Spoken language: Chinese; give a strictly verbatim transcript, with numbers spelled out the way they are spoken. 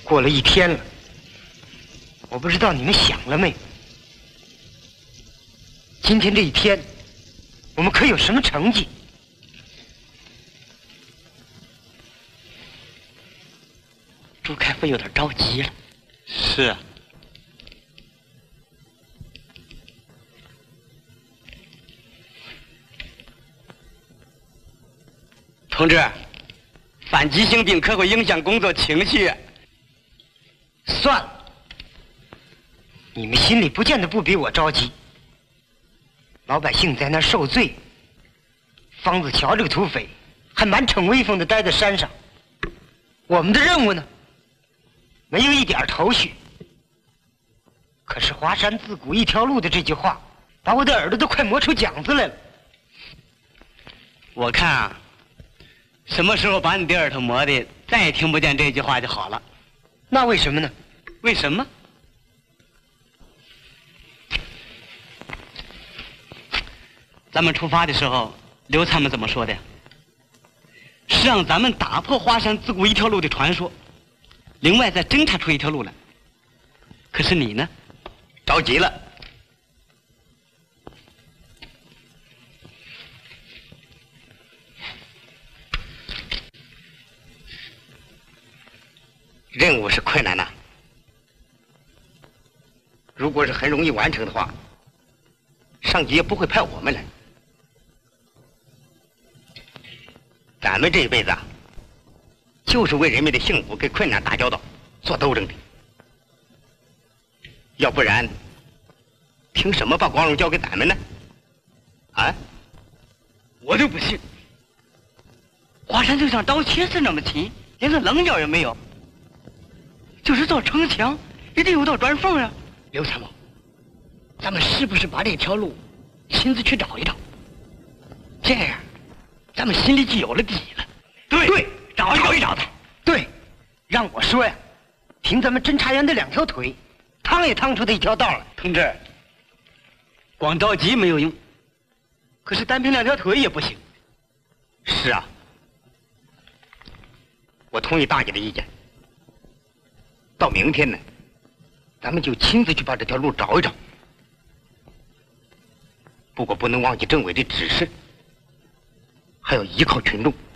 过了一天了，我不知道你们想了没有？今天这一天，我们可有什么成绩？ 朱开复有点着急了。 是啊。 同志，犯急性病可会影响工作情绪。 算了，你们心里不见得不比我着急。老百姓在那儿受罪，方子乔这个土匪还满逞威风的待在山上。我们的任务呢，没有一点头绪。可是华山自古一条路的这句话，把我的耳朵都快磨出茧子来了。 我看啊，什么时候把你的耳朵磨的再也听不见这句话就好了。 那为什么呢？ 为什么？咱们出发的时候，刘参们怎么说的？是让咱们打破华山自古一条路的传说，另外再侦查出一条路来。可是你呢，着急了。 任务是困难的，如果是很容易完成的话，上级也不会派我们来。咱们这一辈子啊，就是为人民的幸福跟困难打交道、做斗争的。要不然，凭什么把光荣交给咱们呢？啊？ 我就不信，华山就像刀切似那么轻，连个棱角也没有。就是造城墙，也得有道砖缝啊。 刘参谋，咱们是不是把这条路亲自去找一找？这样，咱们心里就有了底了。 对对， 找找一找他。 对，让我说呀，凭咱们侦查员的两条腿，趟也趟出他一条道来。 同志，光着急没有用，可是单凭两条腿也不行。 是啊，我同意大姐的意见。到明天呢，咱们就亲自去把这条路找一找。不过不能忘记政委的指示，还要依靠群众。